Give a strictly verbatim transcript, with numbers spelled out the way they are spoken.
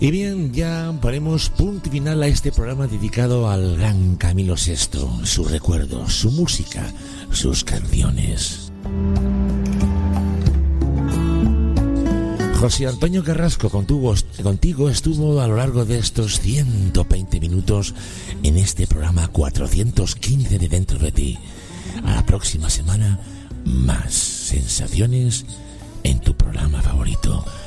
Y bien, ya ponemos punto final a este programa dedicado al gran Camilo sexto, sus recuerdos, su música, sus canciones. José Antonio Carrasco contigo, contigo estuvo a lo largo de estos ciento veinte minutos en este programa cuatrocientos quince de Dentro de Ti. A la próxima semana, más sensaciones en tu programa favorito.